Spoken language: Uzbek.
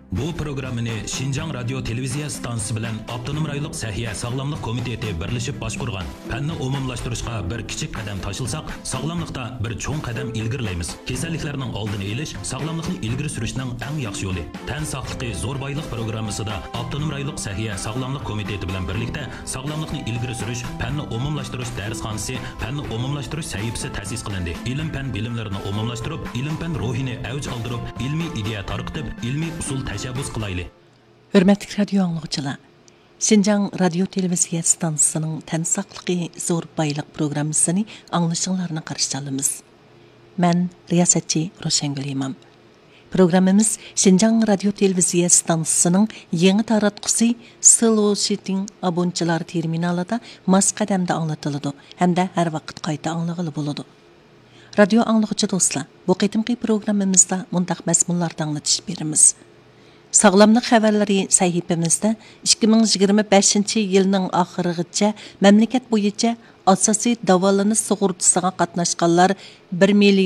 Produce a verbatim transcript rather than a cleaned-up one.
Bu programmani Şinjan Radyo Televiziya stansiyasi bilan Avtonom rayonluq Sahiya Sağlamlıq Komiteti birlashib boshqurgan. Fanni umumlashtirishga bir kichik qadam tashilsaq, sog'lomlikda bir cho'ng qadam ilgirlaymiz. Kasalliklarning oldini olish sog'lomlikni ilgari surishning eng yaxshi yo'li. Tan sog'ligi zo'r boylik programmasida Avtonom rayonluq Sahiya Sağlamlıq Komiteti bilan birlikda sog'lomlikni ilgari surish, fanni umumlashtirish darsxonasi, fanni umumlashtirish sahifasi ta'sis qilindi. Ilm fan bilimlarini umumlashtirib, ilm fan ruhini avj oldirib, ilmiy ideya tarqitib, ilmiy usul tashabbus qilayli. Hürmetli radyo anlıqçılar, Şinjan Radyo Televiziya stansiyasının tən saqlıqı zor baylık programmasını anlaşıllarına qarşılayımız. Mən riyasetçi Roşengül İmam. Programımız Şinjan Radyo Televiziya stansiyasının yeni taratqusi Slow Sitting abonçılar terminalida mas qadamda anlatılıdı, hem de her vaqt qayta anlığılı buludu. Radyo anlıqçı dostlar, bu qitimqi programımızda mundaq məzmunlarda anlatış berimiz. Sağlamlıq xəbərləri səhifəmizdə ikki ming yigirma beshinchi yilning oxirigacha mamlakat bo'yicha asosiy davolanish sug'urtasiga qatnashganlar bir million